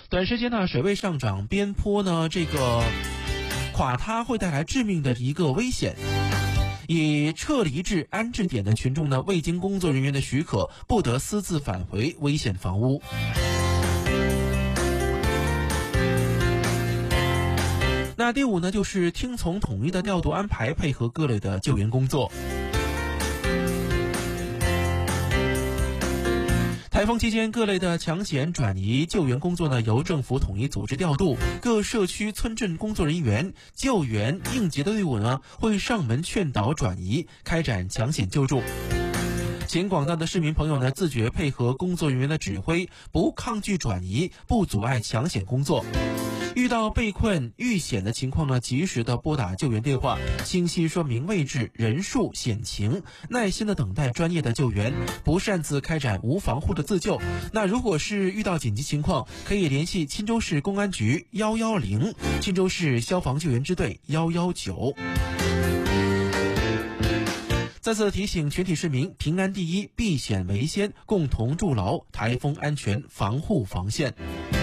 短时间呢，水位上涨，边坡呢这个垮塌会带来致命的一个危险。已撤离至安置点的群众呢，未经工作人员的许可，不得私自返回危险房屋。那第五呢，就是听从统一的调度安排，配合各类的救援工作。台风期间，各类的抢险转移救援工作呢，由政府统一组织调度，各社区村镇工作人员、救援应急的队伍呢，会上门劝导转移，开展抢险救助。请广大的市民朋友呢，自觉配合工作人员的指挥，不抗拒转移，不阻碍抢险工作。遇到被困遇险的情况呢，及时的拨打救援电话，清晰说明位置、人数、险情，耐心的等待专业的救援，不擅自开展无防护的自救。那如果是遇到紧急情况，可以联系钦州市公安局110、钦州市消防救援支队119。再次提醒全体市民，平安第一，避险为先，共同筑牢台风安全防护防线。